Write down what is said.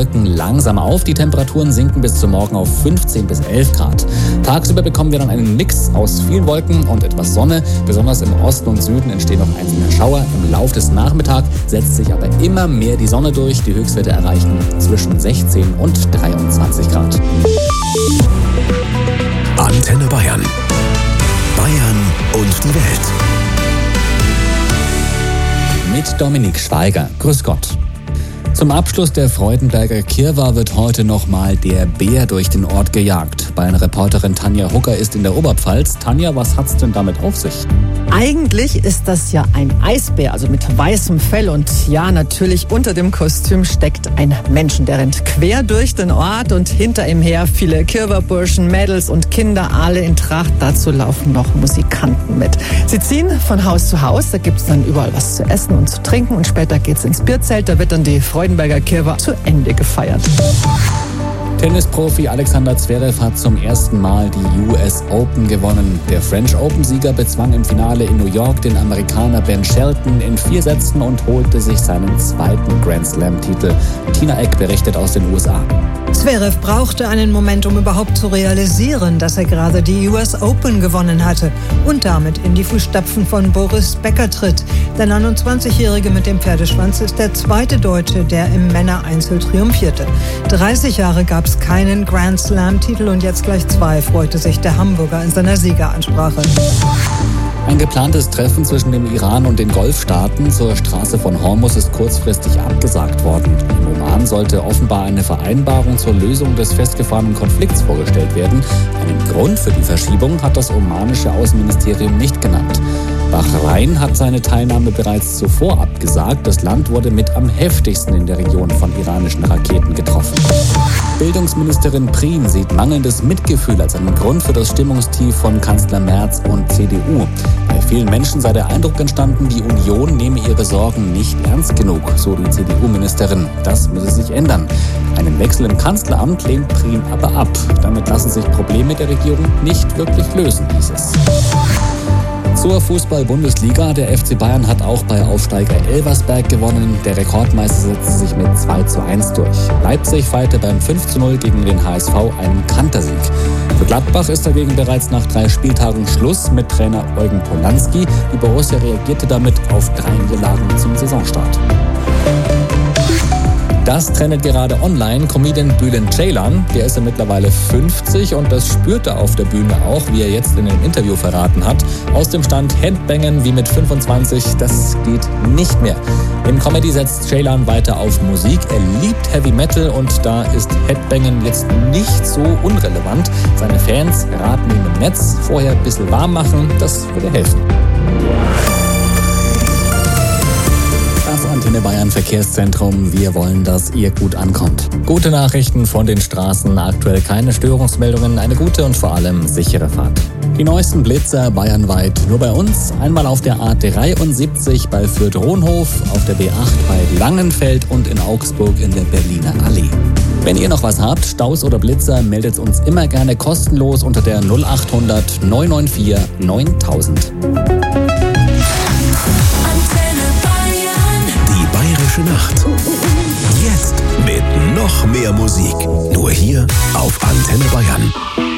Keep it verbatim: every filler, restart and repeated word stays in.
Wolken langsam auf. Die Temperaturen sinken bis zum Morgen auf fünfzehn bis elf Grad. Tagsüber bekommen wir dann einen Mix aus vielen Wolken und etwas Sonne. Besonders im Osten und Süden entstehen noch einzelne Schauer. Im Laufe des Nachmittags setzt sich aber immer mehr die Sonne durch. Die Höchstwerte erreichen zwischen sechzehn und dreiundzwanzig Grad. Antenne Bayern. Bayern und die Welt. Mit Dominik Schweiger. Grüß Gott. Zum Abschluss der Freudenberger Kirwa wird heute nochmal der Bär durch den Ort gejagt. Bayern-Reporterin Tanja Hucker ist in der Oberpfalz. Tanja, was hat's denn damit auf sich? Eigentlich ist das ja ein Eisbär, also mit weißem Fell. Und ja, natürlich unter dem Kostüm steckt ein Menschen. Der rennt quer durch den Ort und hinter ihm her viele Kirwa-Burschen, Mädels und Kinder, alle in Tracht. Dazu laufen noch Musikanten mit. Sie ziehen von Haus zu Haus. Da gibt's dann überall was zu essen und zu trinken. Und später geht's ins Bierzelt. Da wird dann die Freudenberger Kirwa zu Ende gefeiert. Tennisprofi Alexander Zverev hat zum ersten Mal die U S Open gewonnen. Der French Open-Sieger bezwang im Finale in New York den Amerikaner Ben Shelton in vier Sätzen und holte sich seinen zweiten Grand Slam-Titel. Tina Eck berichtet aus den U S A. Zverev brauchte einen Moment, um überhaupt zu realisieren, dass er gerade die U S Open gewonnen hatte und damit in die Fußstapfen von Boris Becker tritt. Der neunundzwanzigjährige mit dem Pferdeschwanz ist der zweite Deutsche, der im Männereinzel triumphierte. dreißig Jahre gab es keinen Grand Slam-Titel und jetzt gleich zwei, freute sich der Hamburger in seiner Siegeransprache. Ein geplantes Treffen zwischen dem Iran und den Golfstaaten zur Straße von Hormuz ist kurzfristig abgesagt worden. Im Oman sollte offenbar eine Vereinbarung zur Lösung des festgefahrenen Konflikts vorgestellt werden. Einen Grund für die Verschiebung hat das omanische Außenministerium nicht genannt. Bahrain hat seine Teilnahme bereits zuvor abgesagt. Das Land wurde mit am heftigsten in der Region von iranischen Raketen getroffen. Bildungsministerin Prien sieht mangelndes Mitgefühl als einen Grund für das Stimmungstief von Kanzler Merz und C D U. Bei vielen Menschen sei der Eindruck entstanden, die Union nehme ihre Sorgen nicht ernst genug, so die C D U-Ministerin. Das müsse sich ändern. Einen Wechsel im Kanzleramt lehnt Prien aber ab. Damit lassen sich Probleme der Regierung nicht wirklich lösen, hieß es. Zur Fußball-Bundesliga. Der F C Bayern hat auch bei Aufsteiger Elversberg gewonnen. Der Rekordmeister setzte sich mit zwei zu eins durch. Leipzig feierte beim fünf zu null gegen den H S V einen Kantersieg. Für Gladbach ist dagegen bereits nach drei Spieltagen Schluss mit Trainer Eugen Polanski. Die Borussia reagierte damit auf drei Niederlagen zum Saisonstart. Das trendet gerade online Comedian Bülent Ceylan. Der ist ja mittlerweile fünfzig und das spürt er auf der Bühne auch, wie er jetzt in einem Interview verraten hat. Aus dem Stand Headbangen wie mit fünfundzwanzig, das geht nicht mehr. Im Comedy setzt Ceylan weiter auf Musik. Er liebt Heavy Metal und da ist Headbangen jetzt nicht so unrelevant. Seine Fans raten ihm im Netz, vorher ein bisschen warm machen, das würde helfen. Antenne Bayern Verkehrszentrum. Wir wollen, dass ihr gut ankommt. Gute Nachrichten von den Straßen. Aktuell keine Störungsmeldungen. Eine gute und vor allem sichere Fahrt. Die neuesten Blitzer bayernweit nur bei uns. Einmal auf der A dreiundsiebzig bei Fürth-Hohenhof, auf der B acht bei Langenfeld und in Augsburg in der Berliner Allee. Wenn ihr noch was habt, Staus oder Blitzer, meldet uns immer gerne kostenlos unter der null achthundert neun neun vier neuntausend. Bayerische Nacht. Jetzt mit noch mehr Musik. Nur hier auf Antenne Bayern.